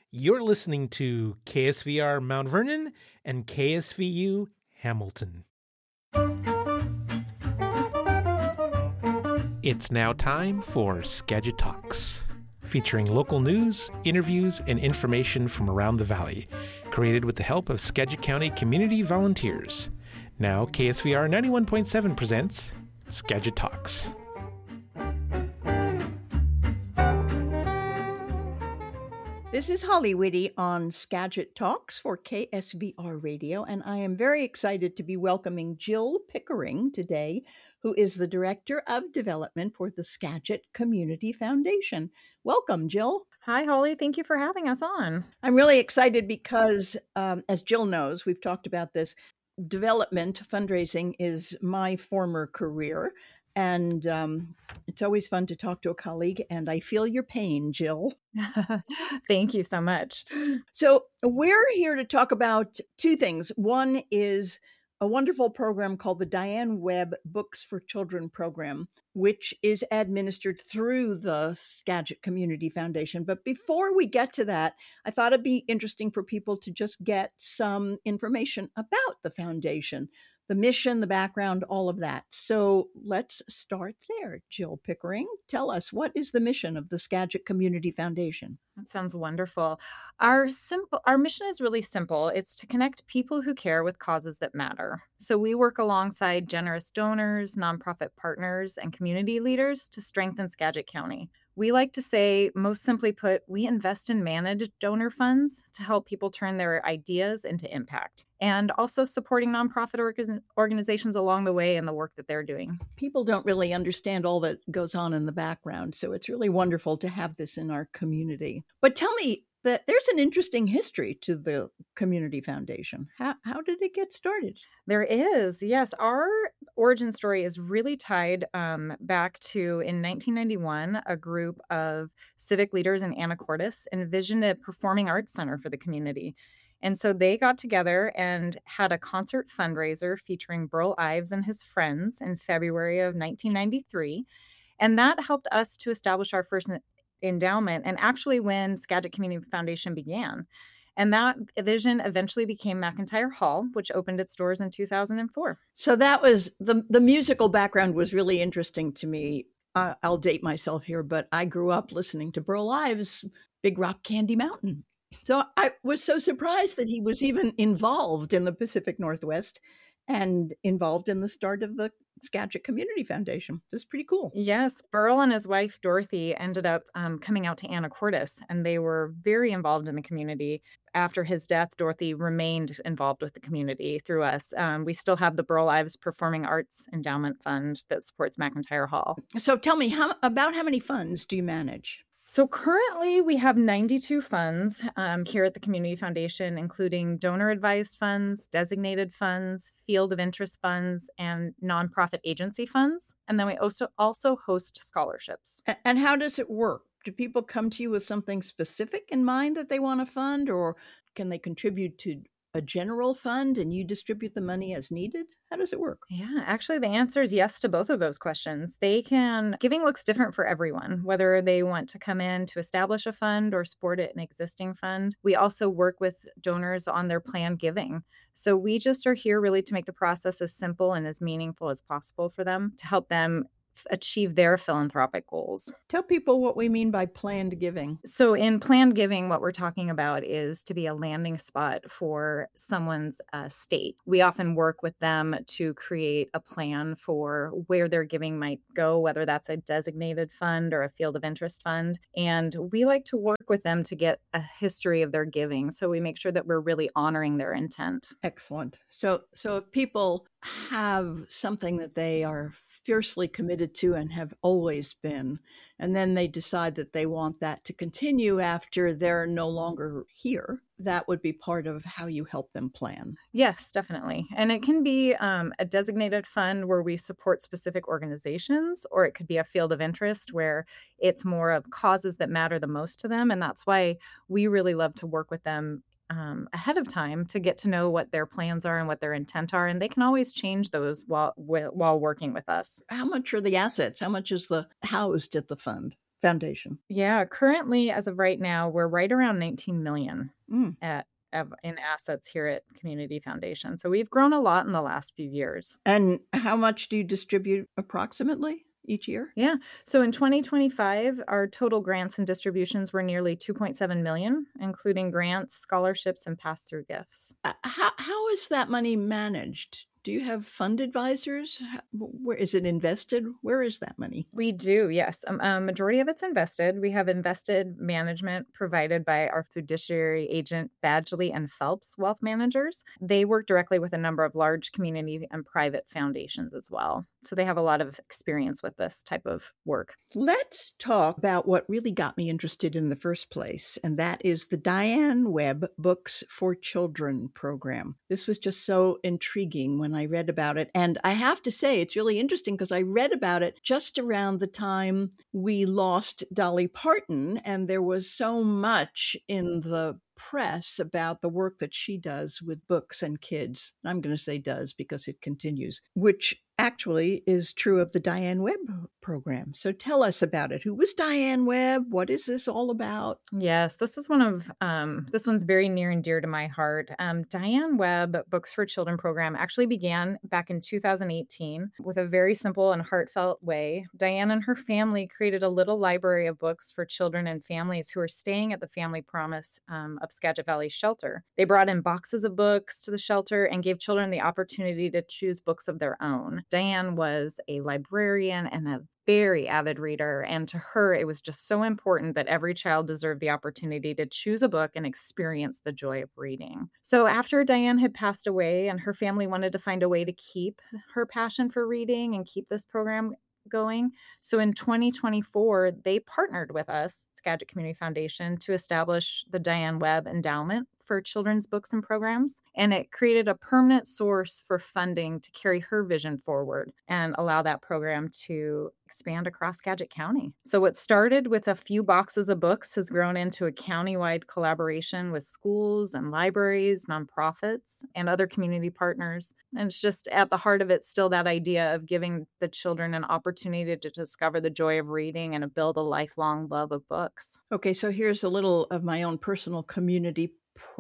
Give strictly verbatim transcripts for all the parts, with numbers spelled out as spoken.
You're listening to K S V R Mount Vernon and K S V U Hamilton. It's now time for Skagit Talks, featuring local news, interviews, and information from around the valley, created with the help of Skagit County community volunteers. Now, K S V R ninety-one point seven presents Skagit Talks. This is Holly Whitty on Skagit Talks for K S V R Radio, and I am very excited to be welcoming Jill Pickering today, who is the Director of Development for the Skagit Community Foundation. Welcome, Jill. Hi, Holly. Thank you for having us on. I'm really excited because, um, as Jill knows, we've talked about this, development fundraising is my former career. And um, it's always fun to talk to a colleague, and I feel your pain, Jill. Thank you so much. So we're here to talk about two things. One is a wonderful program called the Diane Webb Books for Children program, which is administered through the Skagit Community Foundation. But before we get to that, I thought it'd be interesting for people to just get some information about the foundation. The mission, the background, all of that. So let's start there. Jill Pickering, tell us, what is the mission of the Skagit Community Foundation? That sounds wonderful. Our simple, our mission is really simple. It's to connect people who care with causes that matter. So we work alongside generous donors, nonprofit partners, and community leaders to strengthen Skagit County. We like to say, most simply put, we invest and manage donor funds to help people turn their ideas into impact, and also supporting nonprofit organ- organizations along the way in the work that they're doing. People don't really understand all that goes on in the background, so it's really wonderful to have this in our community. But tell me, that there's an interesting history to the Community Foundation. How, how did it get started? There is, yes. Our origin story is really tied um, back to, in nineteen ninety-one, a group of civic leaders in Anacortes envisioned a performing arts center for the community. And so they got together and had a concert fundraiser featuring Burl Ives and his friends in February of nineteen ninety-three. And that helped us to establish our first endowment, and actually when Skagit Community Foundation began. And that vision eventually became McIntyre Hall, which opened its doors in two thousand four. So that was, the, the musical background was really interesting to me. Uh, I'll date myself here, but I grew up listening to Burl Ives' Big Rock Candy Mountain. So I was so surprised that he was even involved in the Pacific Northwest and involved in the start of the Skagit Community Foundation. This is pretty cool. Yes, Burl and his wife, Dorothy, ended up um, coming out to Anacortes, and they were very involved in the community. After his death, Dorothy remained involved with the community through us. Um, we still have the Burl Ives Performing Arts Endowment Fund that supports McIntyre Hall. So tell me, how about how many funds do you manage? So currently we have ninety-two funds um, here at the Community Foundation, including donor advised funds, designated funds, field of interest funds, and nonprofit agency funds. And then we also also host scholarships. And how does it work? Do people come to you with something specific in mind that they want to fund, or can they contribute to a general fund and you distribute the money as needed? How does it work? Yeah, actually the answer is yes to both of those questions. They can, giving looks different for everyone, whether they want to come in to establish a fund or support an existing fund. We also work with donors on their planned giving. So we just are here really to make the process as simple and as meaningful as possible for them, to help them achieve their philanthropic goals. Tell people what we mean by planned giving. So in planned giving, what we're talking about is to be a landing spot for someone's uh, state. We often work with them to create a plan for where their giving might go, whether that's a designated fund or a field of interest fund. And we like to work with them to get a history of their giving. So we make sure that we're really honoring their intent. Excellent. So, so if people have something that they are fiercely committed to and have always been, and then they decide that they want that to continue after they're no longer here, that would be part of how you help them plan. Yes, definitely. And it can be um, a designated fund where we support specific organizations, or it could be a field of interest where it's more of causes that matter the most to them. And that's why we really love to work with them um, ahead of time to get to know what their plans are and what their intent are. And they can always change those while while working with us. How much are the assets? How much is the housed at the fund? foundation? Yeah, currently, as of right now, we're right around nineteen million Mm. at of, in assets here at Community Foundation. So we've grown a lot in the last few years. And how much do you distribute approximately each year? Yeah. So in twenty twenty-five, our total grants and distributions were nearly two point seven million, including grants, scholarships, and pass-through gifts. Uh, how how is that money managed? Do you have fund advisors? How, where is it invested? Where is that money? We do, yes. Um, a majority of it's invested. We have invested management provided by our fiduciary agent, Badgley and Phelps Wealth Managers. They work directly with a number of large community and private foundations as well. So they have a lot of experience with this type of work. Let's talk about what really got me interested in the first place, and that is the Diane Webb Books for Children program. This was just so intriguing when I read about it. And I have to say, it's really interesting because I read about it just around the time we lost Dolly Parton, and there was so much in the press about the work that she does with books and kids. I'm going to say does because it continues, which actually is true of the Diane Webb program. So tell us about it. Who was Diane Webb? What is this all about? Yes, this is one of, um, this one's very near and dear to my heart. Um, Diane Webb Books for Children program actually began back in two thousand eighteen with a very simple and heartfelt way. Diane and her family created a little library of books for children and families who are staying at the Family Promise um, of Skagit Valley Shelter. They brought in boxes of books to the shelter and gave children the opportunity to choose books of their own. Diane was a librarian and a very avid reader, and to her, it was just so important that every child deserved the opportunity to choose a book and experience the joy of reading. So after Diane had passed away and her family wanted to find a way to keep her passion for reading and keep this program going. So in twenty twenty-four, they partnered with us, Skagit Community Foundation, to establish the Diane Webb Endowment for children's books and programs. And it created a permanent source for funding to carry her vision forward and allow that program to expand across Skagit County. So what started with a few boxes of books has grown into a countywide collaboration with schools and libraries, nonprofits, and other community partners. And it's just at the heart of it still that idea of giving the children an opportunity to discover the joy of reading and to build a lifelong love of books. Okay, so here's a little of my own personal community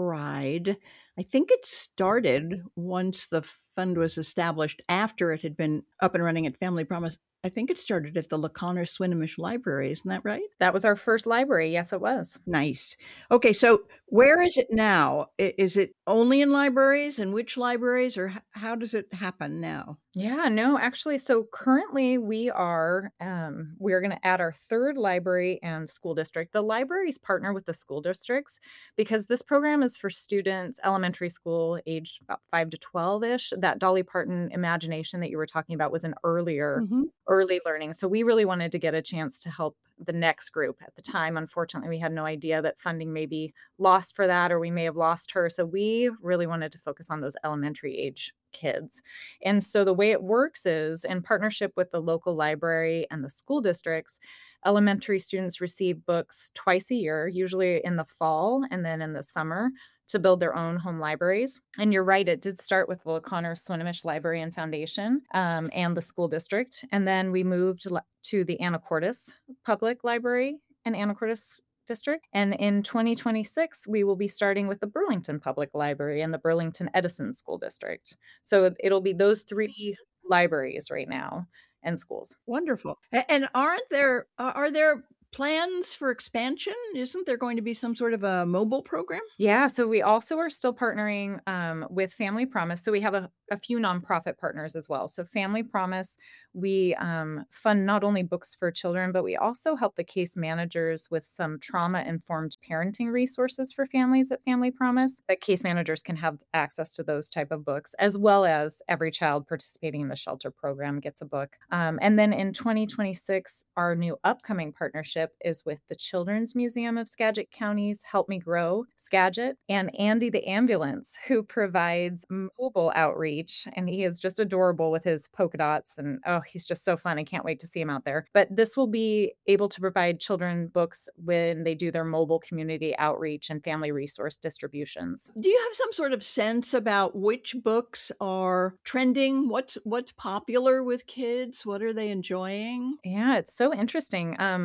pride. I think it started once the fund was established after it had been up and running at Family Promise. I think it started at the LaConner Swinomish Library. Isn't that right? That was our first library. Yes, it was. Nice. Okay, so where is it now? Is it only in libraries, and which libraries, or how does it happen now? Yeah, no, actually, so currently we are, um, we're going to add our third library and school district. The libraries partner with the school districts because this program is for students, elementary school, aged about five to twelve-ish. That Dolly Parton imagination that you were talking about was an earlier, mm-hmm. early learning. So we really wanted to get a chance to help the next group. At the time, unfortunately, we had no idea that funding may be lost for that, or we may have lost her. So we really wanted to focus on those elementary age kids. And so the way it works is in partnership with the local library and the school districts, elementary students receive books twice a year, usually in the fall and then in the summer, to build their own home libraries. And you're right, it did start with the LaConner Swinomish Library and Foundation um, and the school district. And then we moved to the Anacortes Public Library and Anacortes District. And in twenty twenty-six, we will be starting with the Burlington Public Library and the Burlington Edison School District. So it'll be those three libraries right now and schools. Wonderful. And aren't there, are there plans for expansion? Isn't there going to be some sort of a mobile program? Yeah, so we also are still partnering um, with Family Promise. So we have a, a few nonprofit partners as well. So Family Promise, we um, fund not only books for children, but we also help the case managers with some trauma-informed parenting resources for families at Family Promise. That case managers can have access to those type of books, as well as every child participating in the shelter program gets a book. Um, and then in twenty twenty-six, our new upcoming partnership is with the Children's Museum of Skagit County's Help Me Grow Skagit, and Andy the Ambulance, who provides mobile outreach. And he is just adorable with his polka dots. And oh, he's just so fun. I can't wait to see him out there. But this will be able to provide children books when they do their mobile community outreach and family resource distributions. Do you have some sort of sense about which books are trending? What's what's popular with kids? What are they enjoying? Yeah, it's so interesting. Um, we have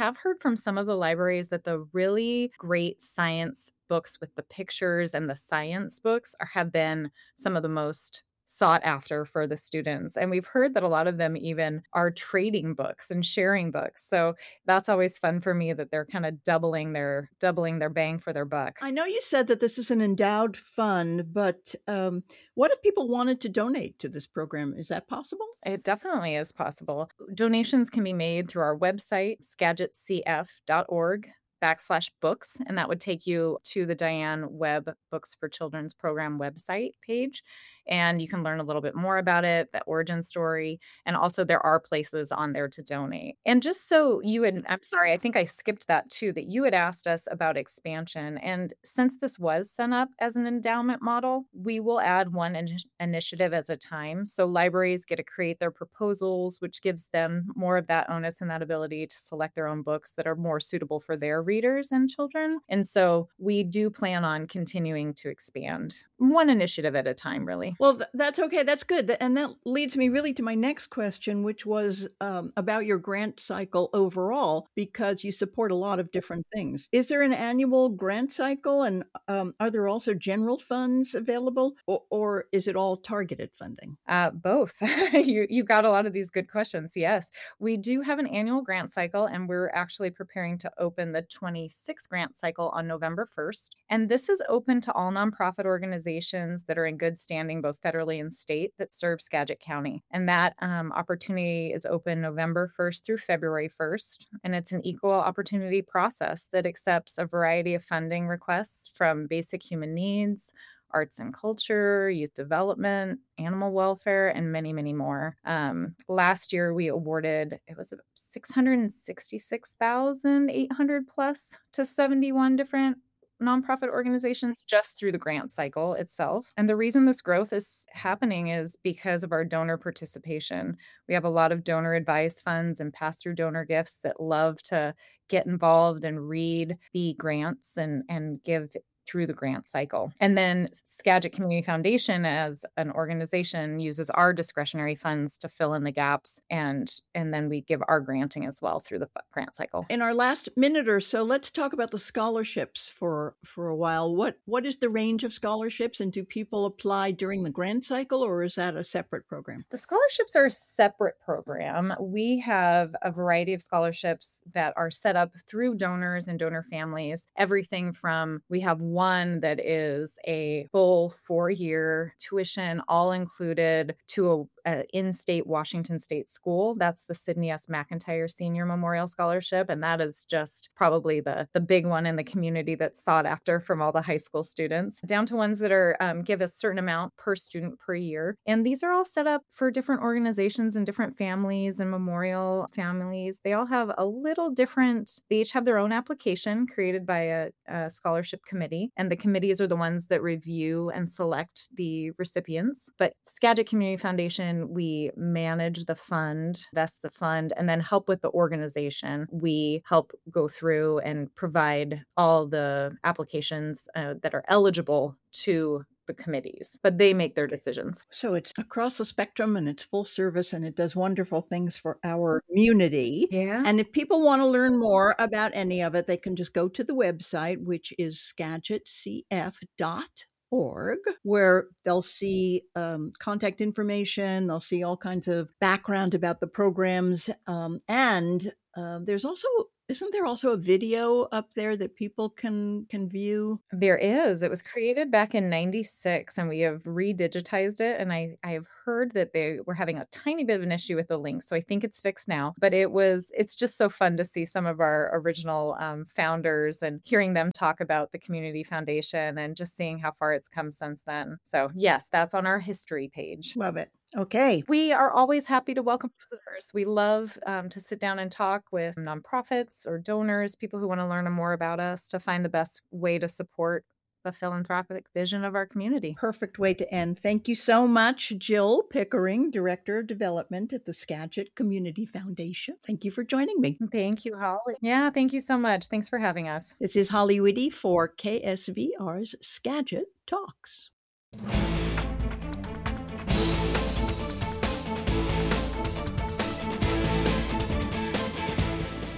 have heard from some of the libraries that the really great science books with the pictures and the science books are, have been some of the most sought after for the students. And we've heard that a lot of them even are trading books and sharing books. So that's always fun for me that they're kind of doubling their doubling their bang for their buck. I know you said that this is an endowed fund, but um, what if people wanted to donate to this program? Is that possible? It definitely is possible. Donations can be made through our website, skagit c f dot org backslash books, and that would take you to the Diane Webb Books for Children's Program website page. And you can learn a little bit more about it, the origin story, and also there are places on there to donate. And just so you had, I'm sorry, I think I skipped that too, that you had asked us about expansion. And since this was set up as an endowment model, we will add one in- initiative at a time. So libraries get to create their proposals, which gives them more of that onus and that ability to select their own books that are more suitable for their readers and children. And so we do plan on continuing to expand one initiative at a time, really. Well, th- that's okay. That's good. And that leads me really to my next question, which was um, about your grant cycle overall, because you support a lot of different things. Is there an annual grant cycle, and um, are there also general funds available, or, or is it all targeted funding? Uh, both. you, you've got a lot of these good questions. Yes, we do have an annual grant cycle, and we're actually preparing to open the twenty-sixth grant cycle on November first. And this is open to all nonprofit organizations that are in good standing, both federally and state, that serve Skagit County. And that um, opportunity is open November first through February first. And it's an equal opportunity process that accepts a variety of funding requests from basic human needs, arts and culture, youth development, animal welfare, and many, many more. Um, last year, we awarded, it was six hundred sixty-six thousand eight hundred plus to seventy-one different nonprofit organizations just through the grant cycle itself. And the reason this growth is happening is because of our donor participation. We have a lot of donor advice funds and pass-through donor gifts that love to get involved and read the grants and, and give through the grant cycle. And then Skagit Community Foundation as an organization uses our discretionary funds to fill in the gaps, and and then we give our granting as well through the grant cycle. In our last minute or so, let's talk about the scholarships for for a while. What what is the range of scholarships, and do people apply during the grant cycle, or is that a separate program? The scholarships are a separate program. We have a variety of scholarships that are set up through donors and donor families. Everything from, we have one that is a full four-year tuition, all included, to a, a in-state Washington State school. That's the Sidney S. McIntyre Senior Memorial Scholarship. And that is just probably the, the big one in the community that's sought after from all the high school students, down to ones that are um, give a certain amount per student per year. And these are all set up for different organizations and different families and memorial families. They all have a little different, they each have their own application created by a, a scholarship committee. And the committees are the ones that review and select the recipients. But Skagit Community Foundation, we manage the fund, vest the fund, and then help with the organization. We help go through and provide all the applications uh, that are eligible to the committees, but they make their decisions. So it's across the spectrum, and it's full service, and it does wonderful things for our community. Yeah. And if people want to learn more about any of it, they can just go to the website, which is skagit c f dot org, where they'll see um, contact information. They'll see all kinds of background about the programs. Um, and uh, there's also Isn't there also a video up there that people can can view? There is. It was created back in ninety-six, and we have redigitized it. And I, I have heard that they were having a tiny bit of an issue with the link, so I think it's fixed now. But it was, it's just so fun to see some of our original um, founders and hearing them talk about the Community Foundation and just seeing how far it's come since then. So yes, that's on our history page. Love it. Okay. We are always happy to welcome visitors. We love um, to sit down and talk with nonprofits or donors, people who want to learn more about us, to find the best way to support the philanthropic vision of our community. Perfect way to end. Thank you so much, Jill Pickering, Director of Development at the Skagit Community Foundation. Thank you for joining me. Thank you, Holly. Yeah, thank you so much. Thanks for having us. This is Holly Whitty for K S V R's Skagit Talks.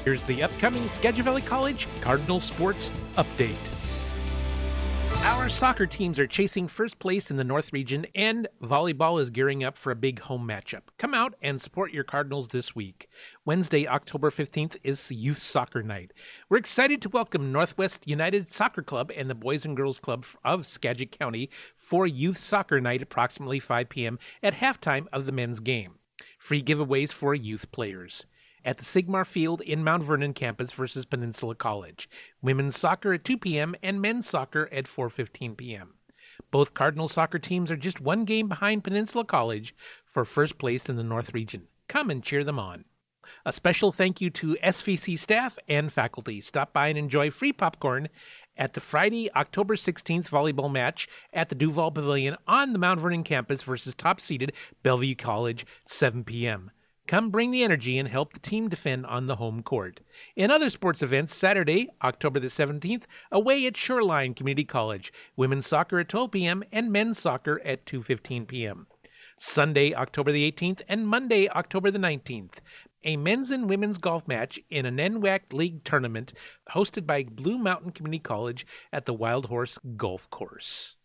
Here's the upcoming Skagit Valley College Cardinal Sports Update. Our soccer teams are chasing first place in the North Region, and volleyball is gearing up for a big home matchup. Come out and support your Cardinals this week. Wednesday, October fifteenth is Youth Soccer Night. We're excited to welcome Northwest United Soccer Club and the Boys and Girls Club of Skagit County for Youth Soccer Night approximately five p.m. at halftime of the men's game. Free giveaways for youth players. At the Sigmar Field in Mount Vernon campus versus Peninsula College. Women's soccer at two p.m. and men's soccer at four fifteen p.m. Both Cardinal soccer teams are just one game behind Peninsula College for first place in the North Region. Come and cheer them on. A special thank you to S V C staff and faculty. Stop by and enjoy free popcorn at the Friday, October sixteenth volleyball match at the Duval Pavilion on the Mount Vernon campus versus top-seeded Bellevue College, seven p.m. Come bring the energy and help the team defend on the home court. In other sports events, Saturday, October the seventeenth, away at Shoreline Community College, women's soccer at twelve p.m. and men's soccer at two fifteen p.m. Sunday, October the eighteenth, and Monday, October the nineteenth, a men's and women's golf match in an N W A C League tournament hosted by Blue Mountain Community College at the Wild Horse Golf Course.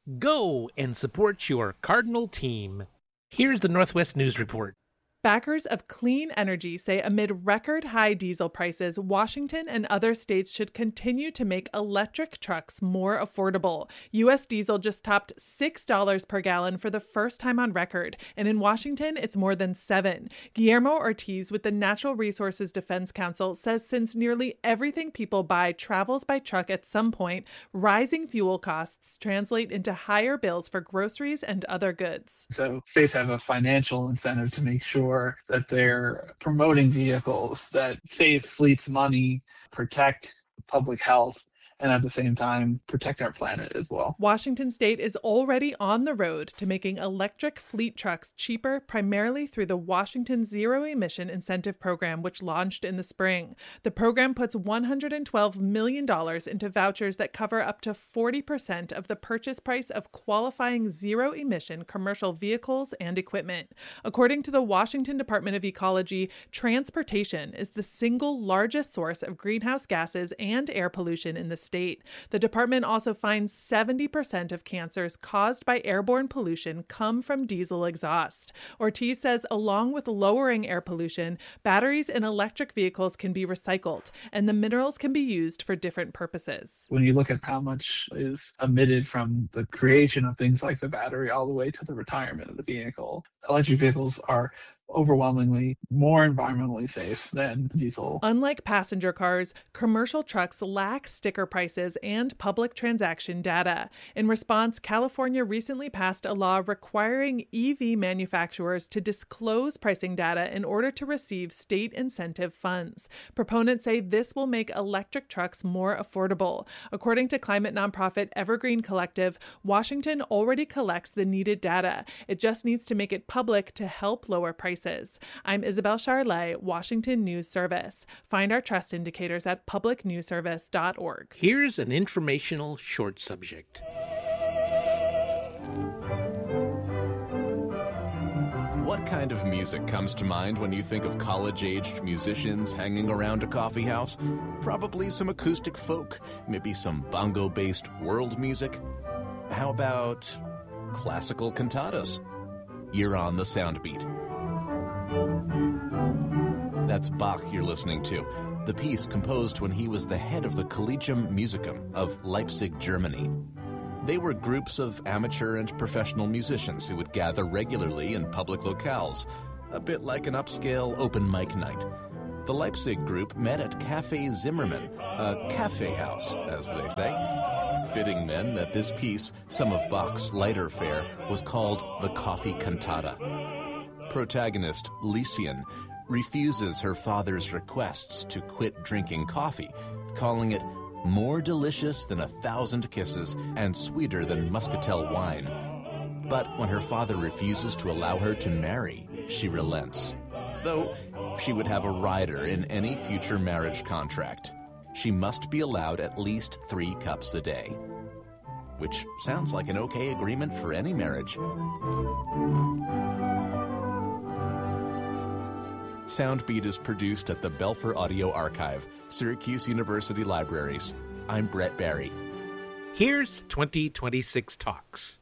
Go and support your Cardinal team. Here's the Northwest News Report. Backers of clean energy say amid record high diesel prices, Washington and other states should continue to make electric trucks more affordable. U S diesel just topped six dollars per gallon for the first time on record, and in Washington, it's more than seven. Guillermo Ortiz with the Natural Resources Defense Council says since nearly everything people buy travels by truck at some point, rising fuel costs translate into higher bills for groceries and other goods. So states have a financial incentive to make sure that they're promoting vehicles that save fleets money, protect public health, and at the same time, protect our planet as well. Washington State is already on the road to making electric fleet trucks cheaper, primarily through the Washington Zero Emission Incentive Program, which launched in the spring. The program puts one hundred twelve million dollars into vouchers that cover up to forty percent of the purchase price of qualifying zero-emission commercial vehicles and equipment. According to the Washington Department of Ecology, transportation is the single largest source of greenhouse gases and air pollution in the state. The department also finds seventy percent of cancers caused by airborne pollution come from diesel exhaust. Ortiz says along with lowering air pollution, batteries in electric vehicles can be recycled, and the minerals can be used for different purposes. When you look at how much is emitted from the creation of things like the battery all the way to the retirement of the vehicle, electric vehicles are overwhelmingly more environmentally safe than diesel. Unlike passenger cars, commercial trucks lack sticker prices and public transaction data. In response, California recently passed a law requiring E V manufacturers to disclose pricing data in order to receive state incentive funds. Proponents say this will make electric trucks more affordable. According to climate nonprofit Evergreen Collective, Washington already collects the needed data. It just needs to make it public to help lower prices. I'm Isabel Charlet, Washington News Service. Find our trust indicators at public news service dot org. Here's an informational short subject. What kind of music comes to mind when you think of college-aged musicians hanging around a coffee house? Probably some acoustic folk, maybe some bongo-based world music. How about classical cantatas? You're on the Soundbeat. That's Bach you're listening to, the piece composed when he was the head of the Collegium Musicum of Leipzig, Germany. They were groups of amateur and professional musicians who would gather regularly in public locales, a bit like an upscale open mic night. The Leipzig group met at Café Zimmermann, a cafe house, as they say. Fitting then that this piece, some of Bach's lighter fare, was called the Coffee Cantata. Protagonist Lieschen refuses her father's requests to quit drinking coffee, calling it more delicious than a thousand kisses and sweeter than muscatel wine. But when her father refuses to allow her to marry, she relents. Though she would have a rider in any future marriage contract. She must be allowed at least three cups a day. Which sounds like an okay agreement for any marriage. Soundbeat is produced at the Belfer Audio Archive, Syracuse University Libraries. I'm Brett Barry. Here's twenty twenty-six Talks.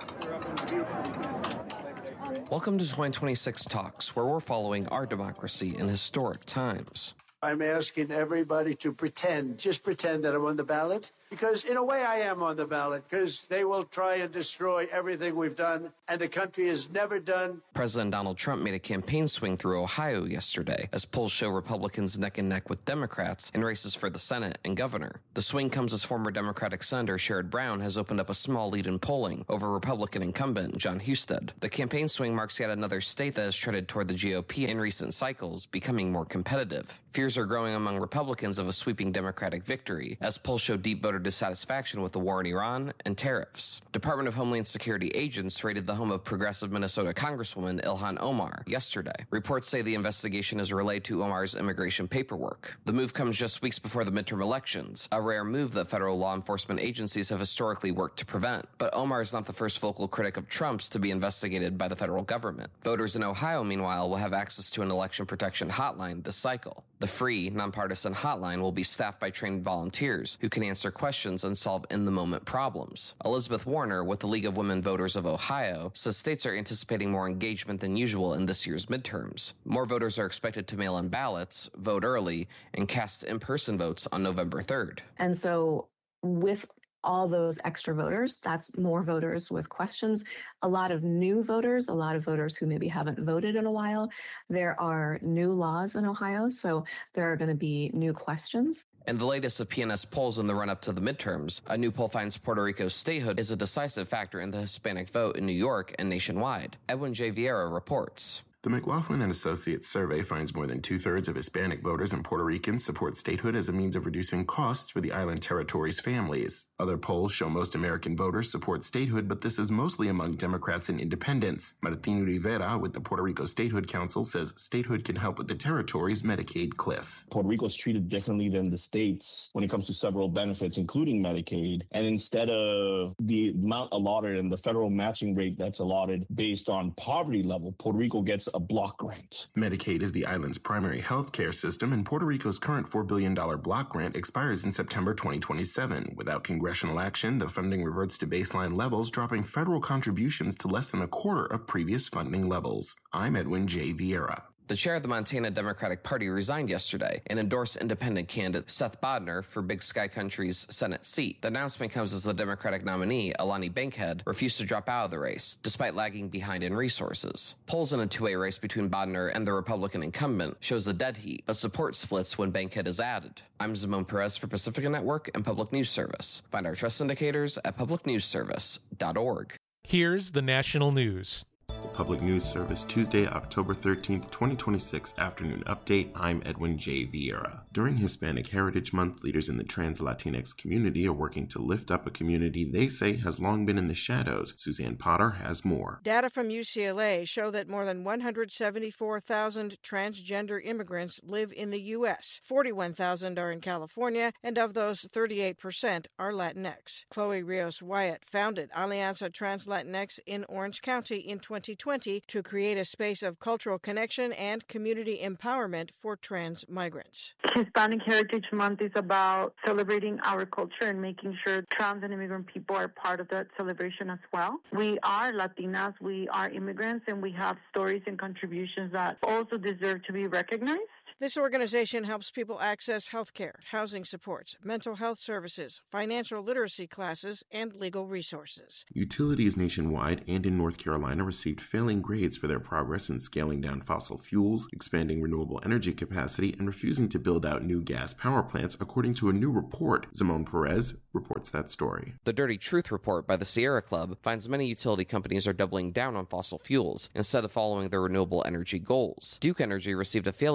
Welcome to twenty twenty-six Talks, where we're following our democracy in historic times. I'm asking everybody to pretend, just pretend that I'm on the ballot, because in a way I am on the ballot, because they will try and destroy everything we've done, and the country has never done. President Donald Trump made a campaign swing through Ohio yesterday, as polls show Republicans neck and neck with Democrats in races for the Senate and governor. The swing comes as former Democratic Senator Sherrod Brown has opened up a small lead in polling over Republican incumbent Jon Husted. The campaign swing marks yet another state that has treaded toward the G O P in recent cycles, becoming more competitive. Fears are growing among Republicans of a sweeping Democratic victory, as polls show deep voter dissatisfaction with the war in Iran and tariffs. Department of Homeland Security agents raided the home of progressive Minnesota Congresswoman Ilhan Omar yesterday. Reports say the investigation is related to Omar's immigration paperwork. The move comes just weeks before the midterm elections, a rare move that federal law enforcement agencies have historically worked to prevent. But Omar is not the first vocal critic of Trump's to be investigated by the federal government. Voters in Ohio, meanwhile, will have access to an election protection hotline this cycle. The free, nonpartisan hotline will be staffed by trained volunteers who can answer questions and solve in-the-moment problems. Elizabeth Warner with the League of Women Voters of Ohio says states are anticipating more engagement than usual in this year's midterms. More voters are expected to mail in ballots, vote early, and cast in-person votes on November third. And so with all those extra voters, that's more voters with questions, a lot of new voters, a lot of voters who maybe haven't voted in a while. There are new laws in Ohio, so there are going to be new questions. In the latest of P N S polls in the run-up to the midterms, a new poll finds Puerto Rico's statehood is a decisive factor in the Hispanic vote in New York and nationwide. Edwin J. Vieira reports. The McLaughlin and Associates survey finds more than two-thirds of Hispanic voters and Puerto Ricans support statehood as a means of reducing costs for the island territory's families. Other polls show most American voters support statehood, but this is mostly among Democrats and independents. Martin Rivera with the Puerto Rico Statehood Council says statehood can help with the territory's Medicaid cliff. Puerto Rico is treated differently than the states when it comes to several benefits, including Medicaid. And instead of the amount allotted and the federal matching rate that's allotted based on poverty level, Puerto Rico gets a block grant. Medicaid is the island's primary health care system, and Puerto Rico's current four billion dollars block grant expires in September twenty twenty-seven. Without congressional action, the funding reverts to baseline levels, dropping federal contributions to less than a quarter of previous funding levels. I'm Edwin J. Vieira. The chair of the Montana Democratic Party resigned yesterday and endorsed independent candidate Seth Bodnar for Big Sky Country's Senate seat. The announcement comes as the Democratic nominee, Alani Bankhead, refused to drop out of the race, despite lagging behind in resources. Polls in a two-way race between Bodnar and the Republican incumbent shows a dead heat, but support splits when Bankhead is added. I'm Zimone Perez for Pacifica Network and Public News Service. Find our trust indicators at public news service dot org. Here's the national news. The Public News Service, Tuesday, October thirteenth, twenty twenty-six afternoon update. I'm Edwin J. Vieira. During Hispanic Heritage Month, leaders in the trans-Latinx community are working to lift up a community they say has long been in the shadows. Suzanne Potter has more. Data from U C L A show that more than one hundred seventy-four thousand transgender immigrants live in the U S. forty-one thousand are in California, and of those, thirty-eight percent are Latinx. Chloe Rios Wyatt founded Alianza Trans Latinx in Orange County in twenty twenty to create a space of cultural connection and community empowerment for trans migrants. Hispanic Heritage Month is about celebrating our culture and making sure trans and immigrant people are part of that celebration as well. We are Latinas, we are immigrants, and we have stories and contributions that also deserve to be recognized. This organization helps people access health care, housing supports, mental health services, financial literacy classes, and legal resources. Utilities nationwide and in North Carolina received failing grades for their progress in scaling down fossil fuels, expanding renewable energy capacity, and refusing to build out new gas power plants, according to a new report. Zimone Perez reports that story. The Dirty Truth report by the Sierra Club finds many utility companies are doubling down on fossil fuels instead of following their renewable energy goals. Duke Energy received a failing grade in the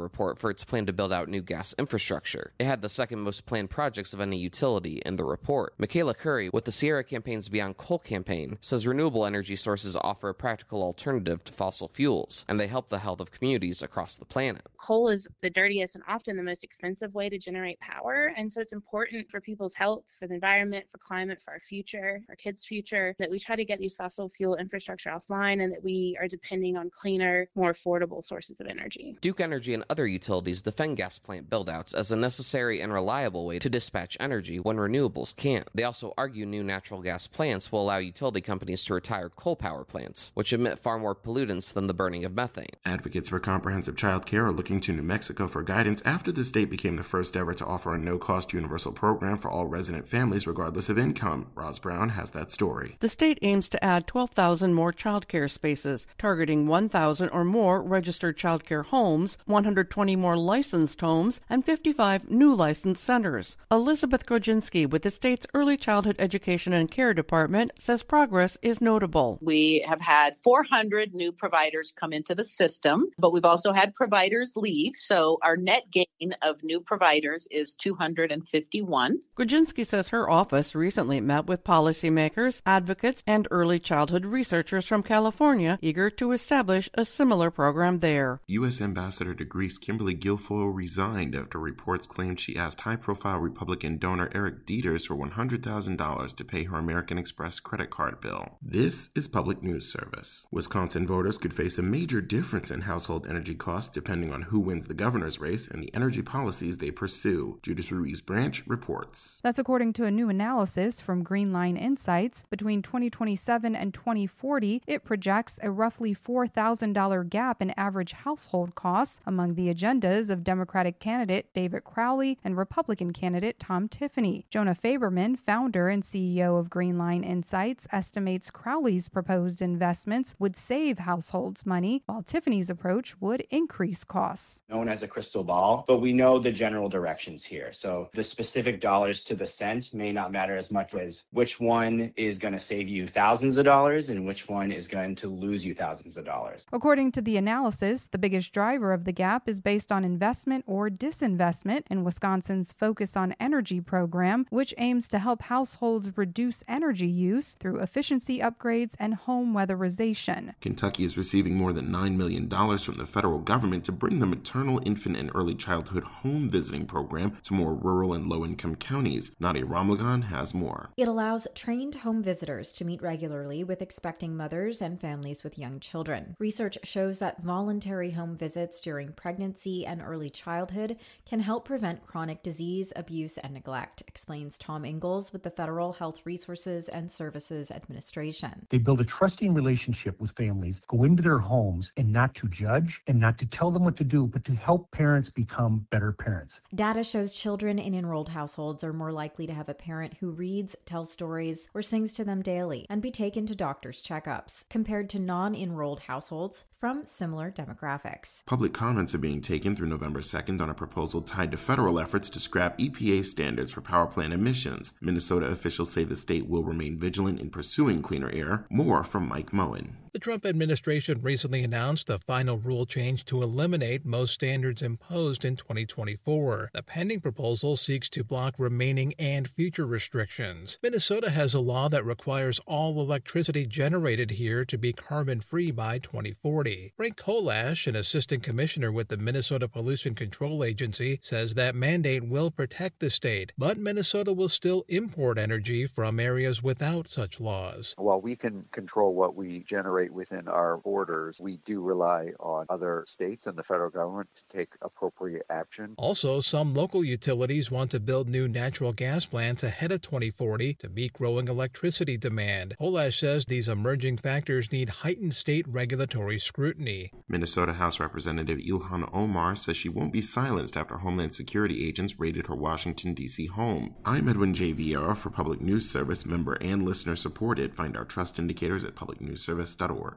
report for its plan to build out new gas infrastructure. It had the second most planned projects of any utility in the report. Michaela Curry, with the Sierra Campaign's Beyond Coal campaign, says renewable energy sources offer a practical alternative to fossil fuels, and they help the health of communities across the planet. Coal is the dirtiest and often the most expensive way to generate power, and so it's important for people's health, for the environment, for climate, for our future, our kids' future, that we try to get these fossil fuel infrastructure offline and that we are depending on cleaner, more affordable sources of energy. Duke Energy and other utilities defend gas plant buildouts as a necessary and reliable way to dispatch energy when renewables can't. They also argue new natural gas plants will allow utility companies to retire coal power plants, which emit far more pollutants than the burning of methane. Advocates for comprehensive child care are looking to New Mexico for guidance after the state became the first ever to offer a no-cost universal program for all resident families regardless of income. Roz Brown has that story. The state aims to add twelve thousand more child care spaces, targeting one thousand or more registered child care homes, one hundred twenty more licensed homes, and fifty-five new licensed centers. Elizabeth Godzinski with the state's Early Childhood Education and Care Department says progress is notable. We have had four hundred new providers come into the system, but we've also had providers leave, so our net gain of new providers is two hundred fifty-one. Godzinski says her office recently met with policymakers, advocates, and early childhood researchers from California eager to establish a similar program there. U S Ambassador to Greece Kimberly Guilfoyle resigned after reports claimed she asked high-profile Republican donor Eric Dieters for one hundred thousand dollars to pay her American Express credit card bill. This is Public News Service. Wisconsin voters could face a major difference in household energy costs depending on who wins the governor's race and the energy policies they pursue. Judith Ruiz Branch reports. That's according to a new analysis from Greenline Insights. Between twenty twenty-seven and twenty forty, it projects a roughly four thousand dollars gap in average household costs among the agendas of Democratic candidate David Crowley and Republican candidate Tom Tiffany. Jonah Faberman, founder and C E O of Greenline Insights, estimates Crowley's proposed investments would save households money, while Tiffany's approach would increase costs. Known as a crystal ball, but we know the general directions here. So the specific dollars to the cent may not matter as much as which one is going to save you thousands of dollars and which one is going to lose you thousands of dollars. According to the analysis, the biggest driver of the gap is based on investment or disinvestment in Wisconsin's Focus on Energy program, which aims to help households reduce energy use through efficiency upgrades and home weatherization. Kentucky is receiving more than nine million dollars from the federal government to bring the maternal, infant, and early childhood home visiting program to more rural and low-income counties. Nadia Ramlagan has more. It allows trained home visitors to meet regularly with expecting mothers and families with young children. Research shows that voluntary home visits during pregnancy and early childhood can help prevent chronic disease, abuse, and neglect, explains Tom Ingalls with the Federal Health Resources and Services Administration. They build a trusting relationship with families, go into their homes, and not to judge and not to tell them what to do, but to help parents become better parents. Data shows children in enrolled households are more likely to have a parent who reads, tells stories, or sings to them daily and be taken to doctor's checkups, compared to non-enrolled households from similar demographics. Public comments are being taken through November second on a proposal tied to federal efforts to scrap E P A standards for power plant emissions. Minnesota officials say the state will remain vigilant in pursuing cleaner air. More from Mike Moen. The Trump administration recently announced a final rule change to eliminate most standards imposed in twenty twenty-four. The pending proposal seeks to block remaining and future restrictions. Minnesota has a law that requires all electricity generated here to be carbon-free by twenty forty. Frank Kolash, an assistant commissioner with the Minnesota Pollution Control Agency, says that mandate will protect the state, but Minnesota will still import energy from areas without such laws. While we can control what we generate within our borders, we do rely on other states and the federal government to take appropriate action. Also, some local utilities want to build new natural gas plants ahead of twenty forty to meet growing electricity demand. Kolash says these emerging factors need heightened state regulatory scrutiny. Minnesota House Representative Ilhan Omar says she won't be silenced after Homeland Security agents raided her Washington, D C home. I'm Edwin J. Vieira for Public News Service, member and listener supported. Find our trust indicators at public news service dot org.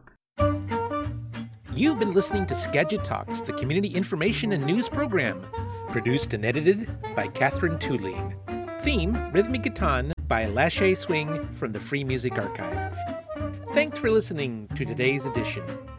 You've been listening to Skagit Talks, the community information and news program, produced and edited by Catherine Tulin. Theme, Rhythmic Guitar by Lachey Swing from the Free Music Archive. Thanks for listening to today's edition.